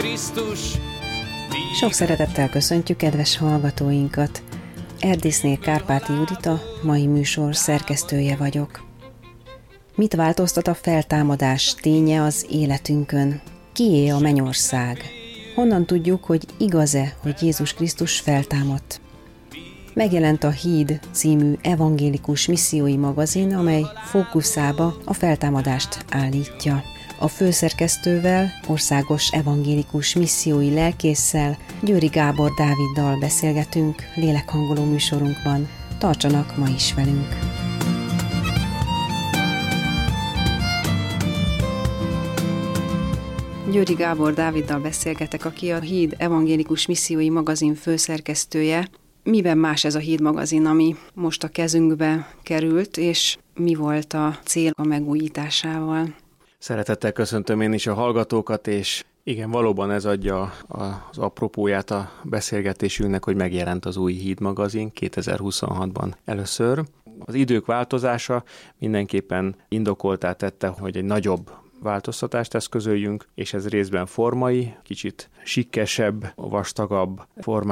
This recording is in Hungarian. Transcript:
Sok szeretettel köszöntjük kedves hallgatóinkat. Erdészné Kárpáti Judita, mai műsor szerkesztője vagyok. Mit változtat a feltámadás ténye az életünkön? Kié a mennyország? Honnan tudjuk, hogy igaz-e, hogy Jézus Krisztus feltámadt? Megjelent a Híd című evangélikus missziói magazin, amely fókuszába a feltámadást állítja. A főszerkesztővel, országos evangélikus missziói lelkésszel, Győri Gábor Dáviddal beszélgetünk lélekhangoló műsorunkban. Tartsanak ma is velünk! Győri Gábor Dáviddal beszélgetek, aki a Híd evangélikus missziói magazin főszerkesztője. Miben más ez a Híd magazin, ami most a kezünkbe került, és mi volt a cél a megújításával? Szeretettel köszöntöm én is a hallgatókat, és igen, valóban ez adja az apropóját a beszélgetésünknek, hogy megjelent az új Híd magazin 2026-ban először. Az idők változása mindenképpen indokoltá tette, hogy egy nagyobb változtatást eszközöljünk, és ez részben formai, kicsit sikkesebb, vastagabb formában